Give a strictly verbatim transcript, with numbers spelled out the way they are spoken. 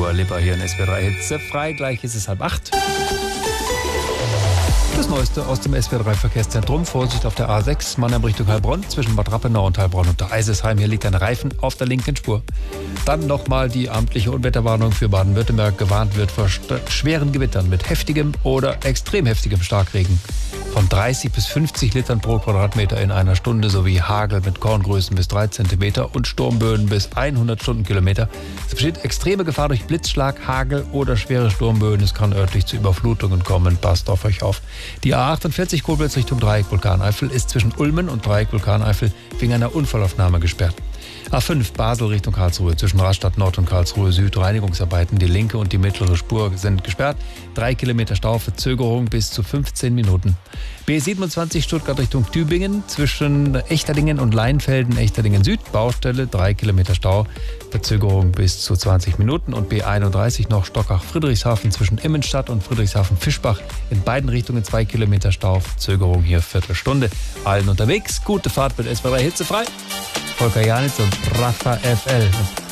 Dua Lipa hier in S W R drei Hitzefrei. Gleich ist es halb acht. Das Neueste aus dem S W R drei Verkehrszentrum. Vorsicht auf der A sechs, Mannheim Richtung Heilbronn, zwischen Bad Rappenau und Heilbronn und der Eisesheim. Hier liegt ein Reifen auf der linken Spur. Dann nochmal die amtliche Unwetterwarnung für Baden-Württemberg. Gewarnt wird vor schweren Gewittern mit heftigem oder extrem heftigem Starkregen von dreißig bis fünfzig Litern pro Quadratmeter in einer Stunde sowie Hagel mit Korngrößen bis drei Zentimeter und Sturmböen bis hundert Stundenkilometer. Es besteht extreme Gefahr durch Blitzschlag, Hagel oder schwere Sturmböen. Es kann örtlich zu Überflutungen kommen. Passt auf euch auf. Die A achtundvierzig Koblenz Richtung Dreieck Vulkaneifel ist zwischen Ulmen und Dreieck Vulkaneifel wegen einer Unfallaufnahme gesperrt. A fünf Basel Richtung Karlsruhe, zwischen Rastatt Nord und Karlsruhe Süd Reinigungsarbeiten. Die linke und die mittlere Spur sind gesperrt. Drei Kilometer Stau, Verzögerung bis zu fünfzehn Minuten. B siebenundzwanzig Stuttgart Richtung Tübingen, zwischen Echterdingen und Leinfelden, Echterdingen Süd, Baustelle, drei Kilometer Stau, Verzögerung bis zu zwanzig Minuten. Und B einunddreißig noch Stockach-Friedrichshafen, zwischen Immenstadt und Friedrichshafen-Fischbach, in beiden Richtungen zwei Kilometer Stau, Verzögerung hier Viertelstunde. Allen unterwegs, gute Fahrt mit S W R drei Hitzefrei. Volker Janitz und Rafa F L.